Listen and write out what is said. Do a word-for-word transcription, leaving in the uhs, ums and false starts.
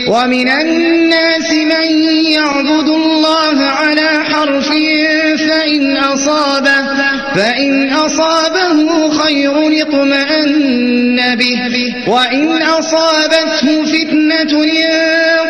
ومن الناس من يعبد الله على حرف فإن أصابه, فإن أصابه خير اطمأن به وإن أصابته فتنة